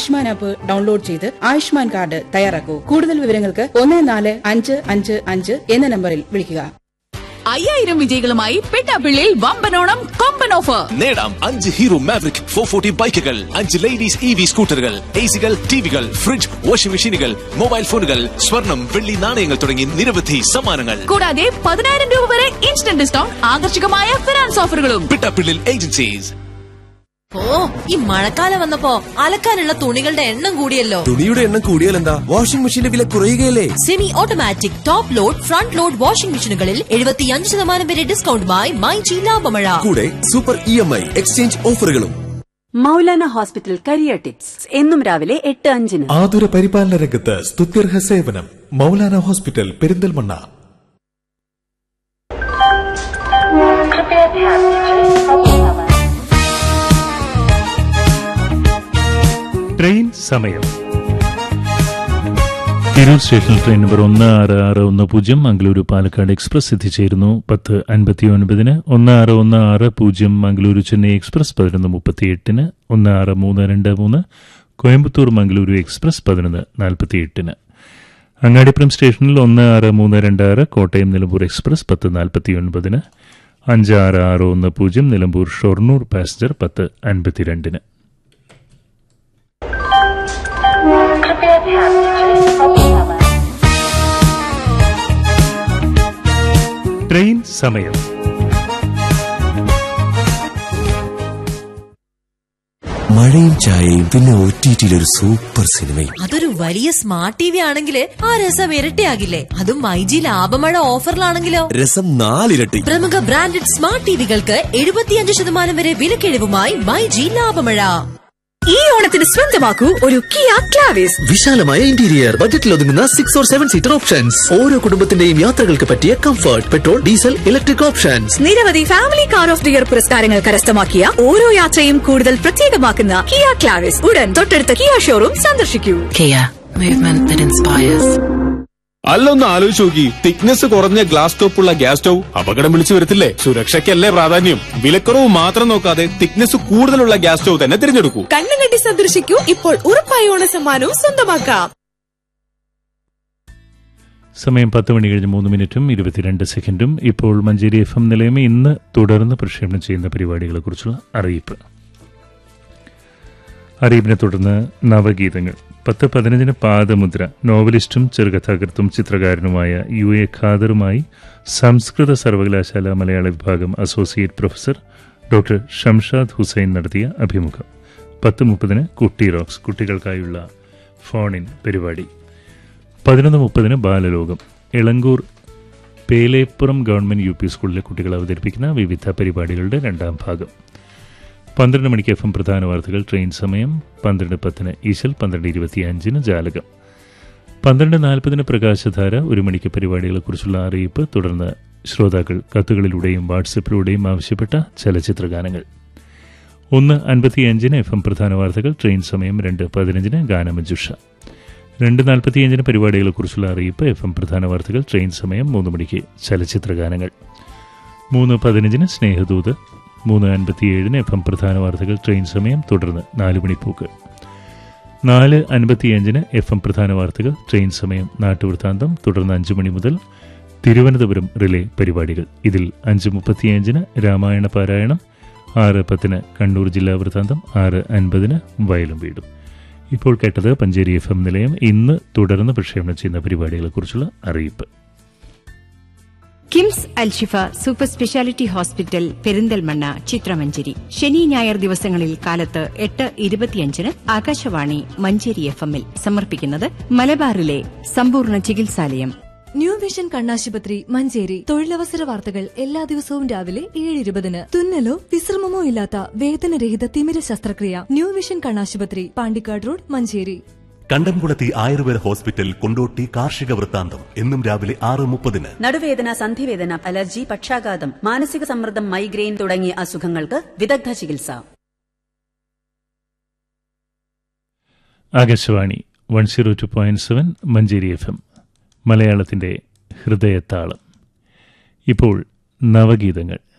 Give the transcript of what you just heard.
Ayushman app download ചെയ്ത് Ayushman card തയ്യാറാക്കൂ. കൂടുതൽ വിവരങ്ങൾക്ക് 145555 എന്ന നമ്പറിൽ വിളിക്കുക. 5000 വിജയികളുമായി പെട്ടാപ്പിള്ളിയിൽ വമ്പനോണം കൊമ്പൻ ഓഫർ. നേടാം 5 ഹീറോ മാവറിക് 440 ബൈക്കുകൾ, 5 ലേഡീസ് EV സ്കൂട്ടറുകൾ, എസികൾ, ടിവികൾ, ഫ്രിഡ്ജ്, വാഷിംഗ് മെഷീനുകൾ, മൊബൈൽ ഫോണുകൾ, സ്വർണം, വെള്ളി നാണയങ്ങൾ തുടങ്ങി നിരവധി സമ്മാനങ്ങൾ. കൂടാതെ 10000 രൂപ വരെ ഇൻസ്റ്റന്റ് ഡിസ്കൗണ്ട്, ആകർഷകമായ ഫിനാൻസ് ഓഫറുകളും. പെട്ടാപ്പിള്ളിൽ ഏജൻസീസ്. ഈ മഴക്കാലം വന്നപ്പോ അലക്കാനുള്ള തുണികളുടെ എണ്ണം കൂടിയല്ലോ. തുണിയുടെ എണ്ണം കൂടിയാൽ എന്താ? വാഷിംഗ് മെഷീന്റെ വില കുറയുകയല്ലേ? Semi automatic top load front load washing മെഷീനുകളിൽ 75% വരെ ഡിസ്കൗണ്ടുമായി മൈജി ലാഭമഴ. കൂടെ സൂപ്പർ EMI എക്സ്ചേഞ്ച് ഓഫറുകളും. മൗലാന ഹോസ്പിറ്റൽ കരിയർ ടിപ്സ് എന്നും രാവിലെ 8:05. ആതുര പരിപാലന രംഗത്ത് സ്തുത്യർഹ സേവനം. മൗലാന ഹോസ്പിറ്റൽ, പെരിന്തൽമണ്ണ. ട്രെയിൻ സമയം. തിരൂർ സ്റ്റേഷനിൽ train number 1661 Mangaluru Palakkad express എത്തിച്ചേരുന്നു 10:59. 1616 മംഗളൂരു ചെന്നൈ എക്സ്പ്രസ് 11:38. 16323 കോയമ്പത്തൂർ മംഗളൂരു എക്സ്പ്രസ് 11:48. അങ്ങാടിപ്പുറം സ്റ്റേഷനിൽ 16326 Kottayam Nilambur express 10:49. 5661 Nilambur Shoranur passenger 10:52. Train സമയം. മഴയും ചായയും പിന്നെ OTT ഒരു സൂപ്പർ സിനിമയും. അതൊരു വലിയ സ്മാർട്ട് TV ആണെങ്കിൽ ആ രസം ഇരട്ടിയാകില്ലേ? അതും മൈജി ലാഭമഴ ഓഫറിലാണെങ്കിലോ രസം 4 ഇരട്ടി. പ്രമുഖ ബ്രാൻഡഡ് സ്മാർട്ട് ടിവികൾക്ക് 75% വരെ വിലക്കിഴിവുമായി മൈജി ലാഭമഴ. ഈ ഓണത്തിന് സ്വന്തമാക്കൂ ഒരു കിയ ക്ലാവിസ്. വിശാലമായ ഇന്റീരിയർ, ബജറ്റിൽ ഒതുങ്ങുന്ന 6 or 7 സീറ്റർ ഓപ്ഷൻസ്, ഓരോ കുടുംബത്തിന്റെയും യാത്രകൾക്ക് പറ്റിയ comfort, petrol, diesel, electric options. നിരവധി family car of the year പുരസ്കാരങ്ങൾ കരസ്ഥമാക്കിയ ഓരോ യാത്രയും കൂടുതൽ പ്രത്യേകമാക്കുന്ന കിയ ക്ലാവിസ് ഉടൻ തൊട്ടടുത്ത കിയ ഷോറൂം സന്ദർശിക്കൂ. Kia, movement that inspires. അല്ലൊന്ന് ആലോചിച്ച് നോക്കി, തിക്നെസ് കുറഞ്ഞ ഗ്ലാസ് ടോപ്പുള്ള ഗ്യാസ് സ്റ്റൗ അപകടം വിളിച്ചു വരത്തില്ലേ? സുരക്ഷയ്ക്കല്ലേ പ്രാധാന്യം. വിലക്കുറവ് മാത്രം നോക്കാതെ തിക്നെസ് കൂടുതലുള്ള ഗ്യാസ് സ്റ്റൗ തന്നെ തിരഞ്ഞെടുക്കൂ. കണ്ണും കെട്ടി സന്ദർശിക്കൂ. ഇപ്പോൾ ഉറപ്പായ ഓണ സമ്മാനവും സ്വന്തമാക്കാം. സമയം 10:03:22. ഇപ്പോൾ മഞ്ചേരി FM നിലയമേ ഇന്ന് തുടർന്ന് പ്രക്ഷേപണം ചെയ്യുന്ന പരിപാടികളെക്കുറിച്ചുള്ള അറിയിപ്പ്. അറിയിപ്പിനെ തുടർന്ന് നവഗീതങ്ങൾ. 10:15 പാദമുദ്ര. നോവലിസ്റ്റും ചെറുകഥാകൃത്തും ചിത്രകാരനുമായ UA ഖാദറുമായി സംസ്കൃത സർവകലാശാല മലയാള വിഭാഗം associate professor doctor Shamshad Hussain നടത്തിയ അഭിമുഖം. 10:30 കുട്ടി റോക്സ്, കുട്ടികൾക്കായുള്ള ഫോൺ ഇൻ പരിപാടി. 11:30 ബാലലോകം. ഇളങ്കൂർ പേലേപ്പുറം ഗവൺമെന്റ് UP സ്കൂളിലെ കുട്ടികൾ അവതരിപ്പിക്കുന്ന വിവിധ പരിപാടികളുടെ 2ാം ഭാഗം. 12 മണിക്ക് FM പ്രധാന വാർത്തകൾ. ട്രെയിൻ സമയം. 12:10 ഈശൽ. 12:25 ജാലകം. 12:40 പ്രകാശധാര. 1 മണിക്ക് പരിപാടികളെക്കുറിച്ചുള്ള അറിയിപ്പ്. തുടർന്ന് ശ്രോതാക്കൾ കത്തുകളിലൂടെയും വാട്സപ്പിലൂടെയും ആവശ്യപ്പെട്ട ചലച്ചിത്രഗാനങ്ങൾ. 1:55 FM പ്രധാന വാർത്തകൾ. ട്രെയിൻ സമയം. 2:15 ഗാനമഞ്ജുഷ. 2:45 പരിപാടികളെക്കുറിച്ചുള്ള അറിയിപ്പ്. FM പ്രധാന വാർത്തകൾ. ട്രെയിൻ സമയം. 3 മണിക്ക് ചലച്ചിത്രഗാനങ്ങൾ. 3:15 സ്നേഹദൂത്. 3:57 FM പ്രധാന വാർത്തകൾ. ട്രെയിൻ സമയം. തുടർന്ന് 4 മണിപ്പൂക്കൾ. 4:55 FM പ്രധാന വാർത്തകൾ. ട്രെയിൻ സമയം. നാട്ടുവൃത്താന്തം. തുടർന്ന് 5 മണി മുതൽ തിരുവനന്തപുരം റിലേ പരിപാടികൾ. ഇതിൽ 5:35 രാമായണ പാരായണം. 6:10 കണ്ണൂർ ജില്ലാ വൃത്താന്തം. 6:50 വയലും വീടും. ഇപ്പോൾ കേട്ടത് മഞ്ചേരി FM നിലയം ഇന്ന് തുടർന്ന് പ്രക്ഷേപണം ചെയ്യുന്ന പരിപാടികളെക്കുറിച്ചുള്ള അറിയിപ്പ്. KIMS Alshifa super speciality hospital Perinthalmanna ചിത്രമഞ്ചേരി. ശനി ഞായർ ദിവസങ്ങളിൽ കാലത്ത് 8:25 ആകാശവാണി മഞ്ചേരി FMൽ സമർപ്പിക്കുന്നത് മലബാറിലെ സമ്പൂർണ്ണ ചികിത്സാലയം. ന്യൂ വിഷൻ കണ്ണാശുപത്രി മഞ്ചേരി. തൊഴിലവസര വാർത്തകൾ എല്ലാ ദിവസവും രാവിലെ 7:20. തുന്നലോ വിശ്രമമോ ഇല്ലാത്ത വേദനരഹിത തിമിര ശസ്ത്രക്രിയ. ന്യൂ വിഷൻ കണ്ണാശുപത്രി, പാണ്ടിക്കാട് റോഡ്, മഞ്ചേരി. കണ്ടംകുളത്തി ആയുർവേദ ഹോസ്പിറ്റൽ, കൊണ്ടോട്ടി. കാർഷിക വൃത്താന്തം എന്നും രാവിലെ 6:30. നടുവേദന, സന്ധിവേദന, അലർജി, പക്ഷാഘാതം, മാനസിക സമ്മർദ്ദം, മൈഗ്രെയിൻ തുടങ്ങിയ അസുഖങ്ങൾക്ക് വിദഗ്ധ ചികിത്സ. ആകാശവാണി 102.7 മഞ്ചേരി FM മലയാളത്തിന്റെ ഹൃദയത്താളം. ഇപ്പോൾ നവഗീതങ്ങൾ.